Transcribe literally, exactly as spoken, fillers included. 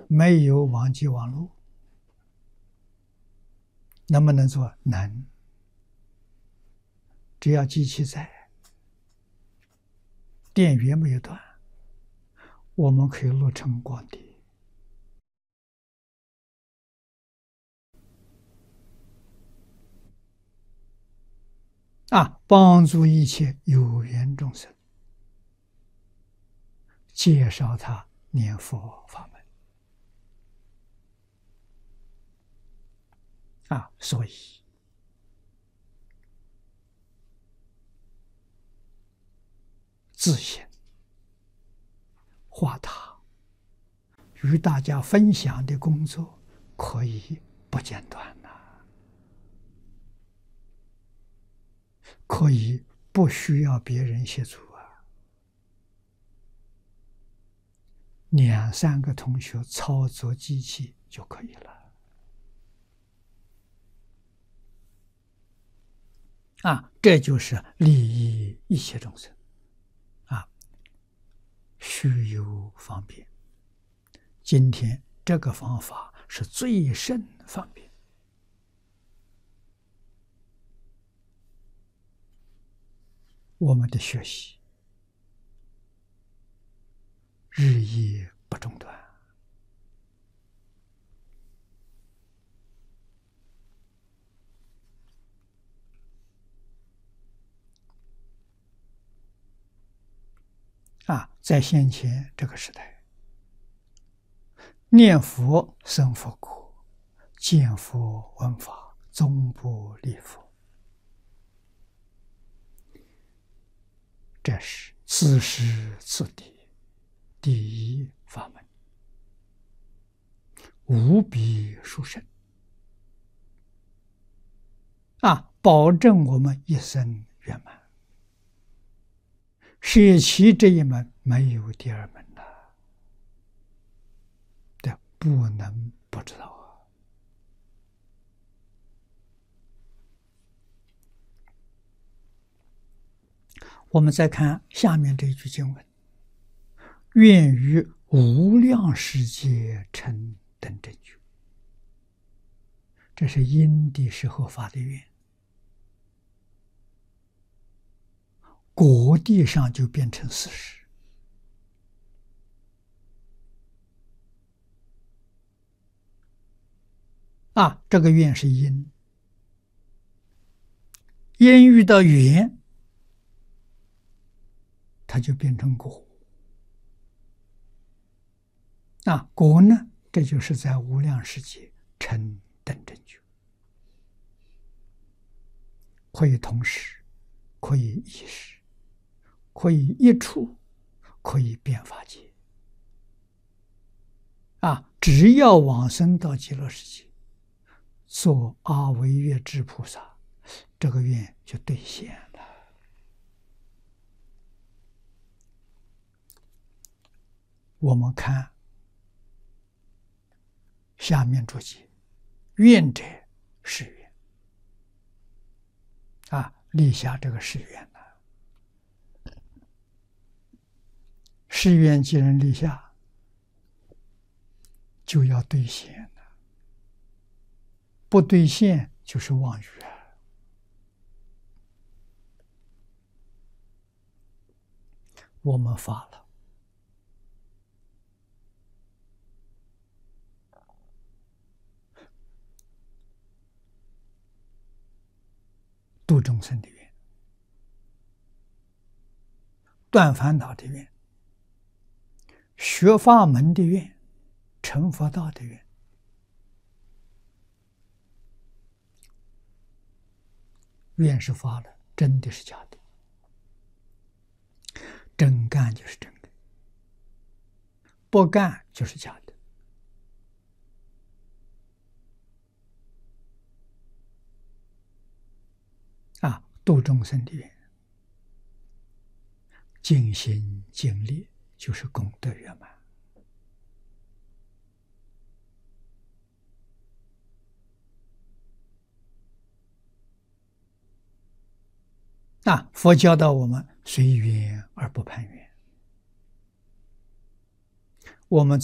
没有网际网络，能不能做？能。只要机器在，电源没有断，我们可以录成光碟。啊，帮助一切有缘众生，介绍他念佛法门。啊，所以自行化他与大家分享的工作可以不间断呐、啊，可以不需要别人协助啊，两三个同学操作机器就可以了。啊，这就是利益一切众生啊，虚有方便。今天这个方法是最甚方便。我们的学习日夜不中断。啊，在先前这个时代，念佛生佛果，见佛闻法，终不离佛。这是此时此地第一法门，无比殊胜啊！保证我们一生圆满。舍弃这一门，没有第二门了，这不能不知道啊！我们再看下面这句经文：“愿于无量世界成等正觉。”这是因地时候发的愿，果地上就变成事实。啊，这个愿是因，因遇到缘，它就变成果。啊，果呢，这就是在无量世界成等正觉，可以同时，可以一时，可以一处，可以变法界。啊，只要往生到极乐世界，做阿惟越致菩萨，这个愿就兑现了。我们看下面注解：愿者是愿啊，立下这个誓愿了。誓愿既然立下，就要兑现了，不兑现就是妄语啊。我们发了，度众生的愿，断烦恼的愿，学法门的愿，成佛道的愿。愿是发了，真的是假的？真干就是真的，不干就是假的。啊，度众生的愿，尽心尽力，就是功德圆满。啊，佛教导我们随缘而不攀缘。我们